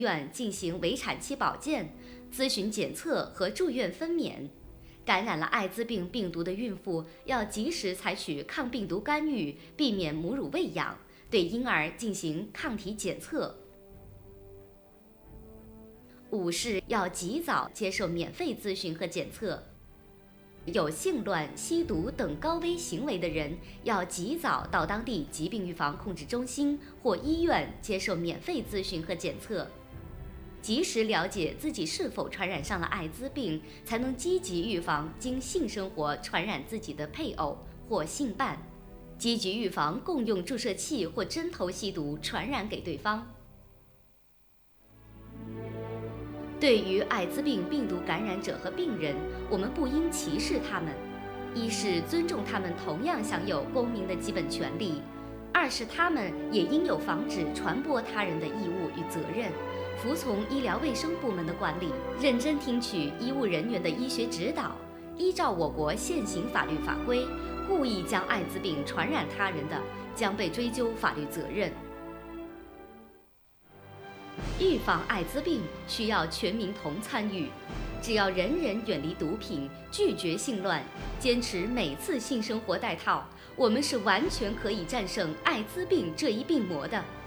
院进行围产期保健、咨询检测和住院分娩。感染了艾滋病病毒的孕妇要及时采取抗病毒干预，避免母乳喂养，对婴儿进行抗体检测。5是要及早接受免费咨询和检测。有性乱、吸毒等高危行为的人，要及早到当地疾病预防控制中心或医院接受免费咨询和检测。及时了解自己是否传染上了艾滋病，才能积极预防经性生活传染自己的配偶或性伴，积极预防共用注射器或针头吸毒传染给对方。对于艾滋病病毒感染者和病人，我们不应歧视他们。一是尊重他们同样享有公民的基本权利；二是他们也应有防止传播他人的义务与责任，服从医疗卫生部门的管理，认真听取医务人员的医学指导，依照我国现行法律法规，故意将艾滋病传染他人的，将被追究法律责任。预防艾滋病需要全民同参与，只要人人远离毒品，拒绝性乱，坚持每次性生活戴套，我们是完全可以战胜艾滋病这一病魔的。